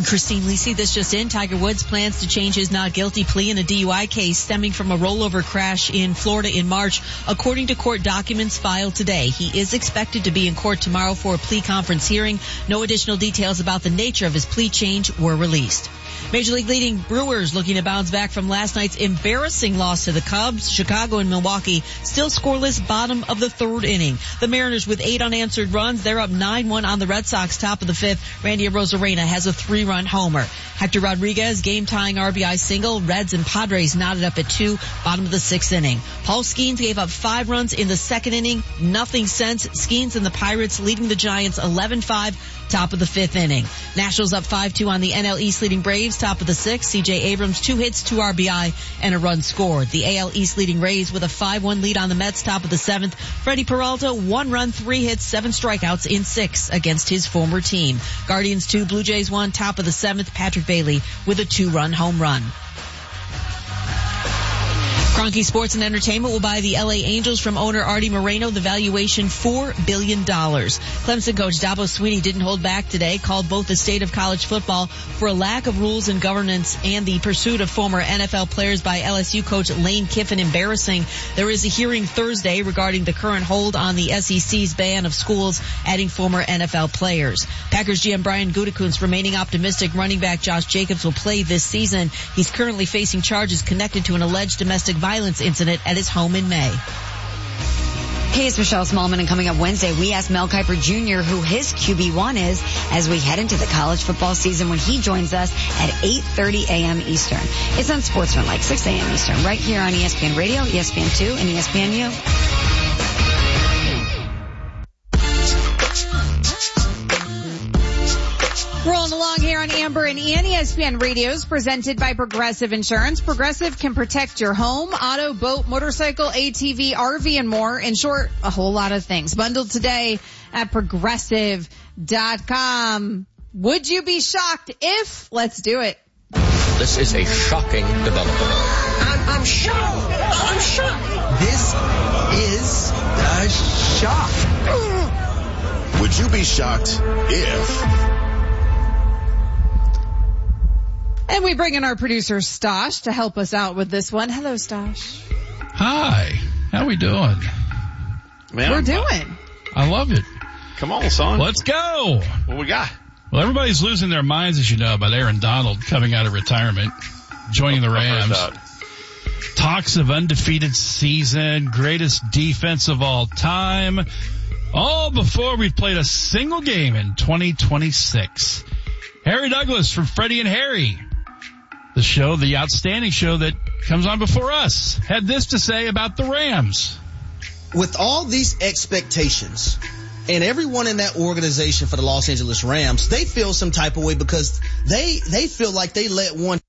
Christine Lisi, this just in. Tiger Woods plans to change his not guilty plea in a DUI case stemming from a rollover crash in Florida in March. According to court documents filed today, he is expected to be in court tomorrow for a plea conference hearing. No additional details about the nature of his plea change were released. Major League leading Brewers looking to bounce back from last night's embarrassing loss to the Cubs. Chicago and Milwaukee still scoreless, bottom of the third inning. The Mariners with 8 unanswered runs. They're up 9-1 on the Red Sox, top of the fifth. Randy Arozarena has a 3-run homer. Hector Rodriguez, game-tying RBI single. Reds and Padres knotted up at 2, bottom of the 6th inning. Paul Skeens gave up 5 runs in the 2nd inning. Nothing since. Skeens and the Pirates leading the Giants 11-5, top of the 5th inning. Nationals up 5-2 on the NL East leading Braves, top of the 6th. C.J. Abrams, 2 hits, 2 RBI, and a run scored. The AL East leading Rays with a 5-1 lead on the Mets, top of the 7th. Freddie Peralta, 1 run, 3 hits, 7 strikeouts in 6 against his former team. Guardians 2, Blue Jays 1, top of the 7th. Patrick Bailey with a 2-run home run. Kroenke Sports and Entertainment will buy the LA Angels from owner Artie Moreno. The valuation, $4 billion. Clemson coach Dabo Swinney didn't hold back today, called both the state of college football for a lack of rules and governance and the pursuit of former NFL players by LSU coach Lane Kiffin embarrassing. There is a hearing Thursday regarding the current hold on the SEC's ban of schools adding former NFL players. Packers GM Brian Gutekunst remaining optimistic running back Josh Jacobs will play this season. He's currently facing charges connected to an alleged domestic violence incident at his home in May. Hey, it's Michelle Smallman, and coming up Wednesday, we asked Mel Kiper Jr. who his QB1 is as we head into the college football season when he joins us at 8:30 a.m. Eastern. It's on Sportsmanlike, 6 a.m. Eastern, right here on ESPN Radio, ESPN2, and ESPNU. Rolling along here on Amber and Ian, ESPN Radios, presented by Progressive Insurance. Progressive can protect your home, auto, boat, motorcycle, ATV, RV, and more. In short, a whole lot of things. Bundled today at Progressive.com. Would you be shocked if? Let's do it. This is a shocking development. I'm shocked. I'm shocked. This is a shock. Would you be shocked if... And we bring in our producer, Stosh, to help us out with this one. Hello, Stosh. Hi. How we doing? Man, We're doing. I love it. Come on, son. Let's go. What we got? Well, everybody's losing their minds, as you know, about Aaron Donald coming out of retirement, joining the Rams. Talks of undefeated season, greatest defense of all time, all before we've played a single game in 2026. Harry Douglas from Freddie and Harry, the show, the outstanding show that comes on before us, had this to say about the Rams. With all these expectations and everyone in that organization for the Los Angeles Rams, they feel some type of way because they feel like they let one.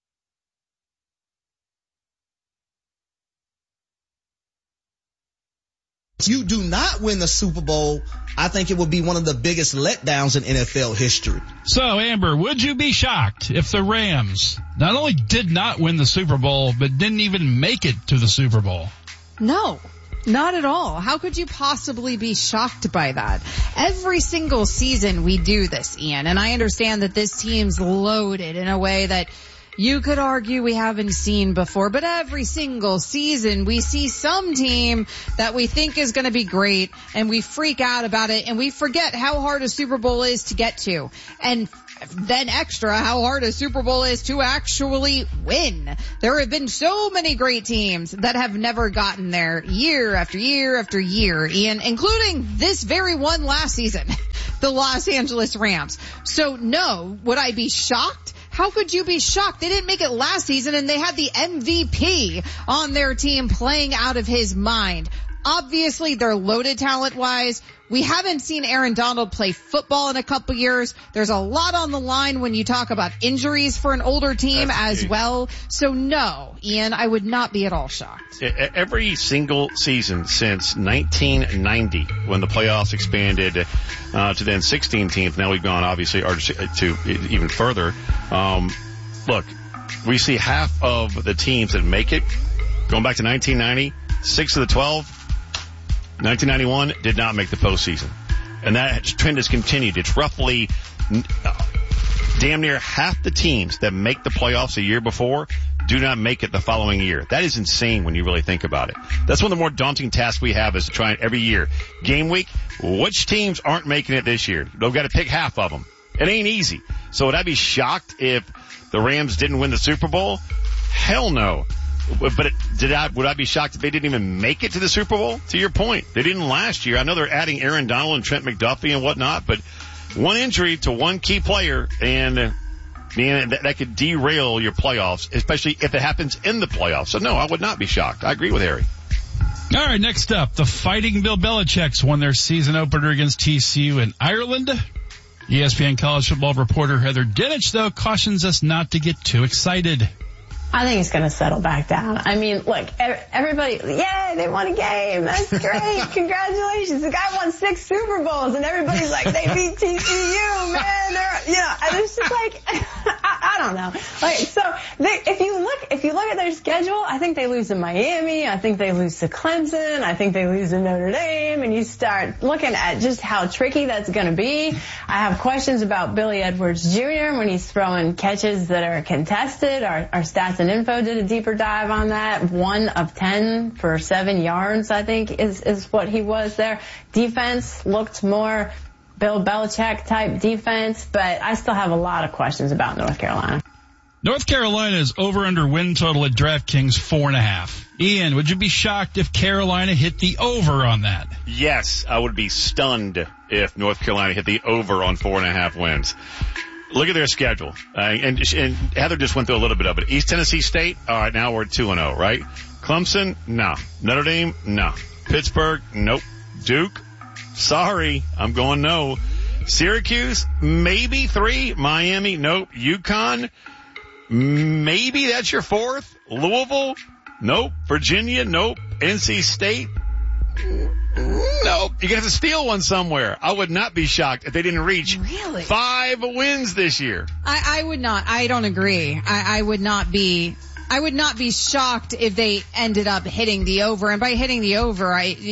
If you do not win the Super Bowl, I think it would be one of the biggest letdowns in NFL history. So, Amber, would you be shocked if the Rams not only did not win the Super Bowl, but didn't even make it to the Super Bowl? No, not at all. How could you possibly be shocked by that? Every single season we do this, Ian, and I understand that this team's loaded in a way that you could argue we haven't seen before, but every single season we see some team that we think is going to be great and we freak out about it and we forget how hard a Super Bowl is to get to. And then extra how hard a Super Bowl is to actually win. There have been so many great teams that have never gotten there year after year after year, Ian, including this very one last season, the Los Angeles Rams. So no, would I be shocked? How could you be shocked? They didn't make it last season and they had the MVP on their team playing out of his mind. Obviously, they're loaded talent-wise. We haven't seen Aaron Donald play football in a couple years. There's a lot on the line when you talk about injuries for an older team as well. So no, Ian, I would not be at all shocked. Every single season since 1990, when the playoffs expanded to then 16 teams, now we've gone obviously to even further. Look, we see half of the teams that make it, going back to 1990, 6 of the 12, 1991 did not make the postseason. And that trend has continued. It's roughly Damn near half the teams that make the playoffs a year before do not make it the following year. That is insane when you really think about it. That's one of the more daunting tasks we have, is to try it every year. Game week, which teams aren't making it this year? They've got to pick half of them. It ain't easy. So would I be shocked if the Rams didn't win the Super Bowl? Hell no. But would I be shocked if they didn't even make it to the Super Bowl? To your point, they didn't last year. I know they're adding Aaron Donald and Trent McDuffie and whatnot, but one injury to one key player, and man, that could derail your playoffs, especially if it happens in the playoffs. So no, I would not be shocked. I agree with Harry. All right, next up, the Fighting Bill Belichick's won their season opener against TCU in Ireland. ESPN college football reporter Heather Dinich, though, cautions us not to get too excited. I think it's going to settle back down. I mean, look, everybody, yay, they won a game. That's great. Congratulations. The guy won 6 Super Bowls, and everybody's like, they beat TCU, man. And it's just like, I don't know. Like, so if you look at their schedule, I think they lose to Miami. I think they lose to Clemson. I think they lose to Notre Dame. And you start looking at just how tricky that's going to be. I have questions about Billy Edwards Jr. when he's throwing catches that are contested. Our stats and Info did a deeper dive on that. 1 of 10 for 7 yards, I think, is what he was there. Defense looked more Bill Belichick type defense, but I still have a lot of questions about North Carolina. North Carolina's over-under win total at DraftKings 4.5. Ian, would you be shocked if Carolina hit the over on that? Yes, I would be stunned if North Carolina hit the over on 4.5 wins. Look at their schedule. And Heather just went through a little bit of it. East Tennessee State, all right, now we're 2-0, right? Clemson, no. Notre Dame, no. Pittsburgh, nope. Duke, sorry, I'm going no. Syracuse, maybe 3. Miami, nope. UConn, maybe that's your 4th. Louisville, nope. Virginia, nope. NC State, nope. You're going to have to steal one somewhere. I would not be shocked if they didn't reach 5 wins this year. I would not. I don't agree. I would not be shocked if they ended up hitting the over. And by hitting the over,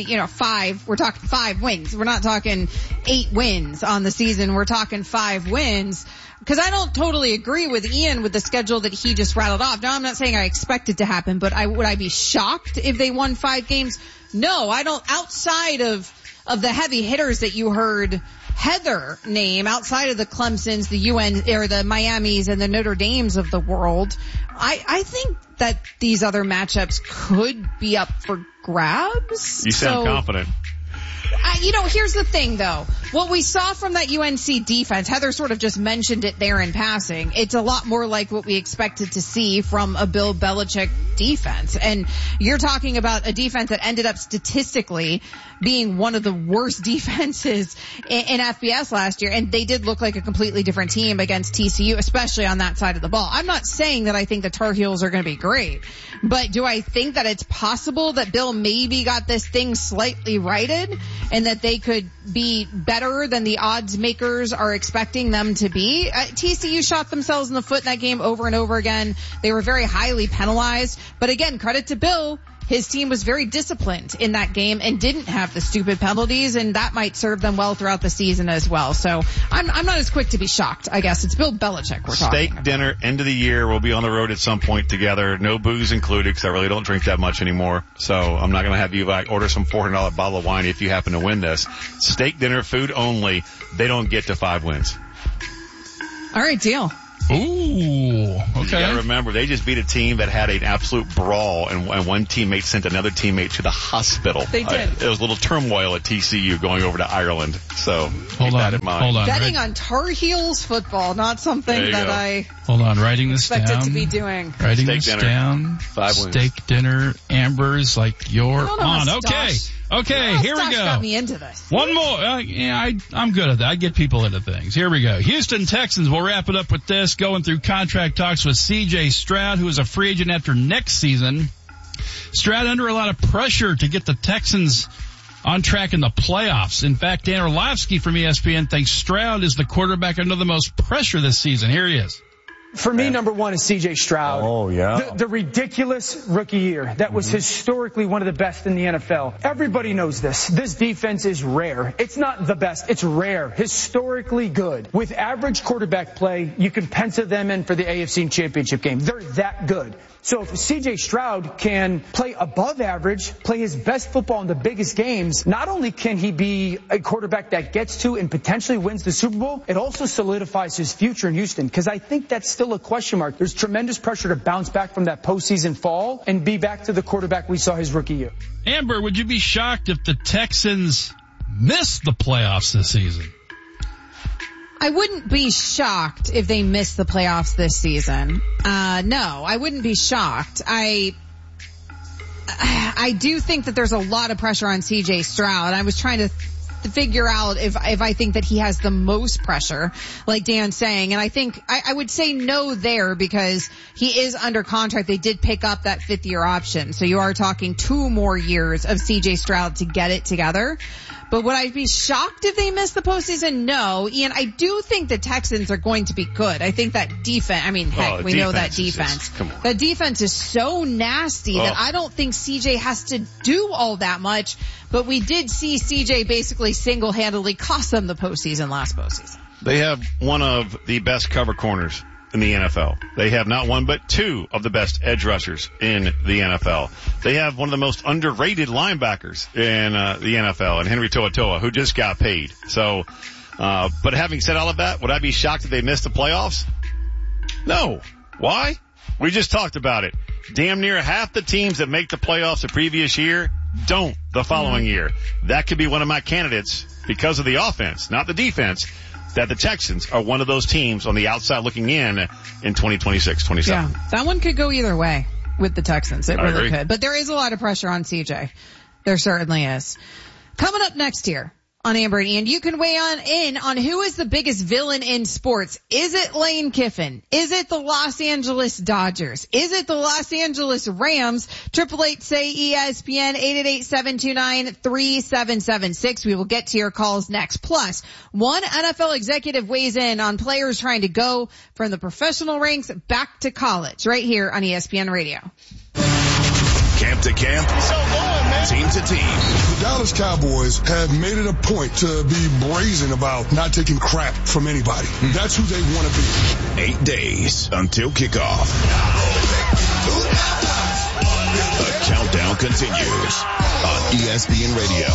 5, we're talking 5 wins. We're not talking 8 wins on the season. We're talking 5 wins. Because I don't totally agree with Ian with the schedule that he just rattled off. Now, I'm not saying I expect it to happen, but would I be shocked if they won 5 games? No, I don't. Outside of the heavy hitters that you heard Heather name, outside of the Clemsons, the or the Miamis and the Notre Dames of the world, I think that these other matchups could be up for grabs. You sound confident. Here's the thing, though. What we saw from that UNC defense, Heather sort of just mentioned it there in passing. It's a lot more like what we expected to see from a Bill Belichick defense. And you're talking about a defense that ended up statistically being one of the worst defenses in FBS last year. And they did look like a completely different team against TCU, especially on that side of the ball. I'm not saying that I think the Tar Heels are going to be great, but do I think that it's possible that Bill maybe got this thing slightly righted and that they could be better than the odds makers are expecting them to be? TCU shot themselves in the foot in that game over and over again. They were very highly penalized. But again, credit to Bill. His team was very disciplined in that game and didn't have the stupid penalties, and that might serve them well throughout the season as well. So I'm not as quick to be shocked, I guess. It's Bill Belichick we're talking about. Steak dinner, end of the year. We'll be on the road at some point together. No booze included, because I really don't drink that much anymore. So I'm not going to have you order some $400 bottle of wine if you happen to win this. Steak dinner, food only. They don't get to 5 wins. All right, deal. Ooh, okay. You gotta remember, they just beat a team that had an absolute brawl, and one teammate sent another teammate to the hospital. They did. There was a little turmoil at TCU going over to Ireland. So keep that in mind. Hold on. Betting on Tar Heels football, not something that I hold on, writing this down. Expected to be doing. Writing Steak this dinner. Down. 5 wins. Steak dinner, Amber's like you're on. Stosh. Okay, here we go. Got me into this. One more. I'm good at that. I get people into things. Here we go. Houston Texans. We'll wrap it up with this. Going through contract talks with C.J. Stroud, who is a free agent after next season. Stroud under a lot of pressure to get the Texans on track in the playoffs. In fact, Dan Orlovsky from ESPN thinks Stroud is the quarterback under the most pressure this season. Here he is. For me, number one is C.J. Stroud. Oh, yeah. The ridiculous rookie year. That was historically one of the best in the NFL. Everybody knows this. This defense is rare. It's not the best. It's rare. Historically good. With average quarterback play, you can pencil them in for the AFC Championship game. They're that good. So if C.J. Stroud can play above average, play his best football in the biggest games, not only can he be a quarterback that gets to and potentially wins the Super Bowl, it also solidifies his future in Houston, because I think that's still a question mark. There's tremendous pressure to bounce back from that postseason fall and be back to the quarterback we saw his rookie year. Amber, would you be shocked if the Texans missed the playoffs this season? I wouldn't be shocked if they missed the playoffs this season. No, I wouldn't be shocked. I do think that there's a lot of pressure on C.J. Stroud. I was trying to figure out if I think that he has the most pressure, like Dan's saying. And I think I would say no there, because he is under contract. They did pick up that 5th-year option. So you are talking 2 more years of C.J. Stroud to get it together. But would I be shocked if they missed the postseason? No. Ian, I do think the Texans are going to be good. I think that defense, I mean, heck, we know that defense. That defense is so nasty that I don't think CJ has to do all that much. But we did see CJ basically single-handedly cost them the postseason last postseason. They have one of the best cover corners in the NFL. They have not one but 2 of the best edge rushers in the NFL. They have one of the most underrated linebackers in the NFL, and Henry To'oTo'o, who just got paid. So, but having said all of that, would I be shocked if they missed the playoffs? No. Why? We just talked about it. Damn near half the teams that make the playoffs the previous year don't the following year. That could be one of my candidates because of the offense, not the defense, that the Texans are one of those teams on the outside looking in 2026, 27. Yeah, that one could go either way with the Texans. It really could. But there is a lot of pressure on CJ. There certainly is. Coming up next here on Amber and Ian, you can weigh in on who is the biggest villain in sports. Is it Lane Kiffin? Is it the Los Angeles Dodgers? Is it the Los Angeles Rams? 888-SAY-ESPN, 888-729-3776. We will get to your calls next. Plus, one NFL executive weighs in on players trying to go from the professional ranks back to college right here on ESPN Radio. Camp to camp, team to team. The Dallas Cowboys have made it a point to be brazen about not taking crap from anybody. That's who they want to be. 8 days until kickoff. The countdown continues on ESPN Radio.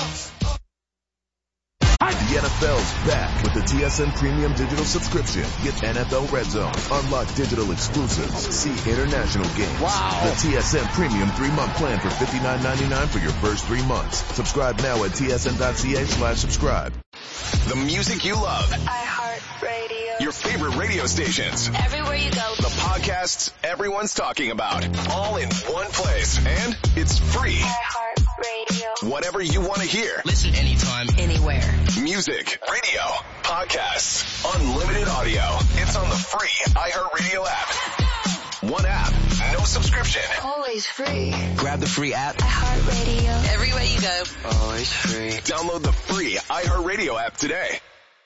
The NFL's back with the TSN Premium Digital subscription. Get NFL Red Zone, unlock digital exclusives, see international games. Wow. The TSN Premium 3-month plan for $59.99 for your first 3 months. Subscribe now at tsn.ca/subscribe. The music you love. iHeartRadio. Your favorite radio stations. Everywhere you go. The podcasts everyone's talking about. All in one place. And it's free. iHeartRadio. Whatever you want to hear. Listen anytime, anywhere. Music, radio, podcasts, unlimited audio. It's on the free iHeartRadio app. One app, no subscription. Always free. Grab the free app. iHeartRadio. Everywhere you go. Always free. Download the free iHeartRadio app today.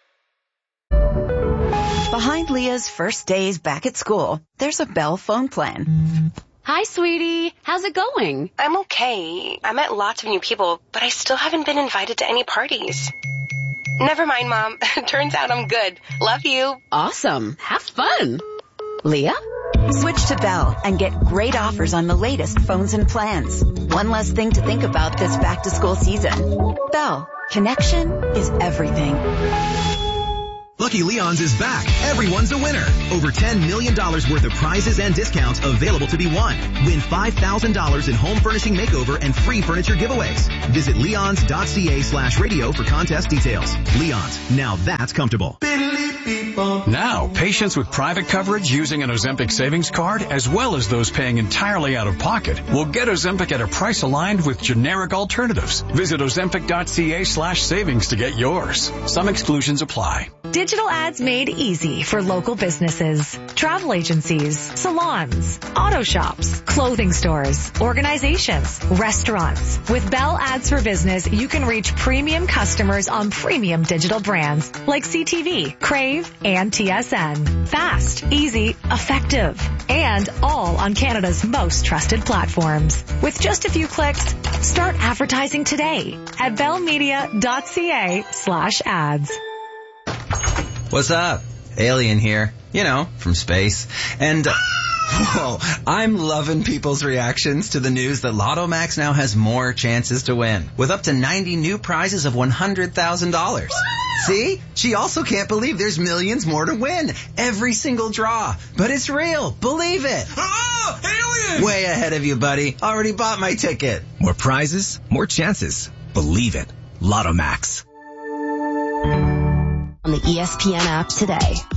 Behind Leah's first days back at school, there's a Bell phone plan. Hi, sweetie. How's it going? I'm okay. I met lots of new people, but I still haven't been invited to any parties. Never mind, Mom. Turns out I'm good. Love you. Awesome. Have fun. Leah? Switch to Bell and get great offers on the latest phones and plans. One less thing to think about this back-to-school season. Bell. Connection is everything. Lucky Leon's is back. Everyone's a winner. Over $10 million worth of prizes and discounts available to be won. Win $5,000 in home furnishing makeover and free furniture giveaways. Visit leons.ca/radio for contest details. Leon's. Now that's comfortable. Now, patients with private coverage using an Ozempic savings card, as well as those paying entirely out of pocket, will get Ozempic at a price aligned with generic alternatives. Visit ozempic.ca/savings to get yours. Some exclusions apply. Digital ads made easy for local businesses, travel agencies, salons, auto shops, clothing stores, organizations, restaurants. With Bell Ads for Business, you can reach premium customers on premium digital brands like CTV, Crave, and TSN. Fast, easy, effective, and all on Canada's most trusted platforms. With just a few clicks, start advertising today at bellmedia.ca/ads. What's up? Alien here. You know, from space. And, whoa, I'm loving people's reactions to the news that Lotto Max now has more chances to win, with up to 90 new prizes of $100,000. See? She also can't believe there's millions more to win. Every single draw. But it's real. Believe it. Oh, alien! Way ahead of you, buddy. Already bought my ticket. More prizes, more chances. Believe it. Lotto Max. On the ESPN app today.